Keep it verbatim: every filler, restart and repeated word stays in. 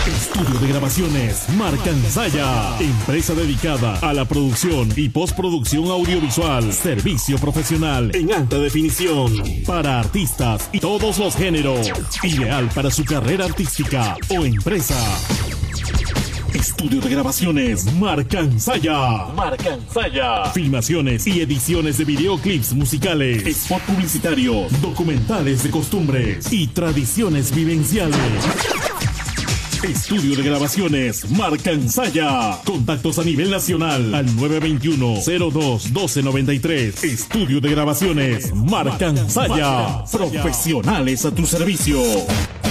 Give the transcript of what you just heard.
Estudio de grabaciones Marcansaya, empresa dedicada a la producción y postproducción audiovisual, servicio profesional en alta definición para artistas y todos los géneros, ideal para su carrera artística o empresa. Estudio de grabaciones Marcansaya. Marcansaya. Filmaciones y ediciones de videoclips musicales, spot publicitario, documentales de costumbres y tradiciones vivenciales. Estudio de grabaciones Marcansaya. Contactos a nivel nacional al nueve dos uno, cero dos, uno dos nueve tres. Estudio de grabaciones Marcansaya. Profesionales a tu servicio.